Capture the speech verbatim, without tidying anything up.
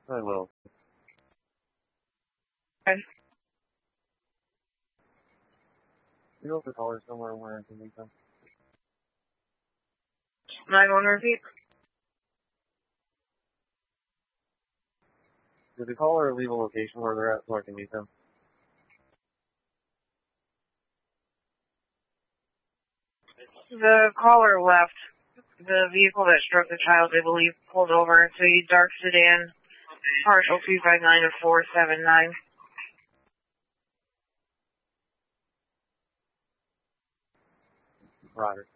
I will. Okay. You know if the caller's somewhere where I can meet them? nine one repeat. Did the caller leave a location where they're at so I can meet them? The caller left. The vehicle that struck the child, I believe, pulled over into a dark sedan, partial two five nine of four seven nine. Roger.